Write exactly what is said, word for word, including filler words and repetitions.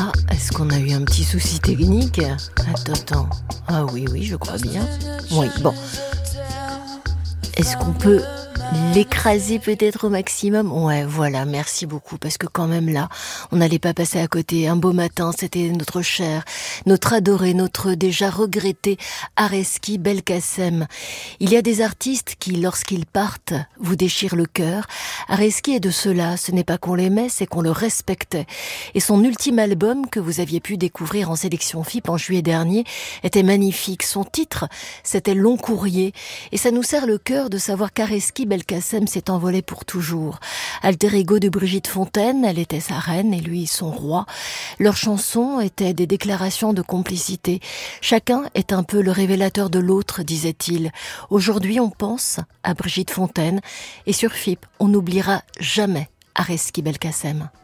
Ah, est-ce qu'on a eu un petit souci technique? Attends, attends. Ah oui, oui, je crois bien. Oui, bon. Est-ce qu'on peut l'écraser peut-être au maximum? Ouais, voilà, merci beaucoup, parce que quand même là, on n'allait pas passer à côté. Un beau matin, c'était notre cher, notre adoré, notre déjà regretté Areski Belkacem. Il y a des artistes qui, lorsqu'ils partent, vous déchirent le cœur. Areski est de ceux-là, ce n'est pas qu'on l'aimait, c'est qu'on le respectait. Et son ultime album, que vous aviez pu découvrir en sélection F I P en juillet dernier, était magnifique. Son titre, c'était Long Courrier. Et ça nous serre le cœur de savoir qu'Areski Belkacem s'est envolé pour toujours. Alter ego de Brigitte Fontaine, elle était sa reine et lui son roi. Leurs chansons étaient des déclarations de complicité. Chacun est un peu le révélateur de l'autre, disait-il. Aujourd'hui, on pense à Brigitte Fontaine et sur F I P, on n'oubliera jamais Areski Belkacem.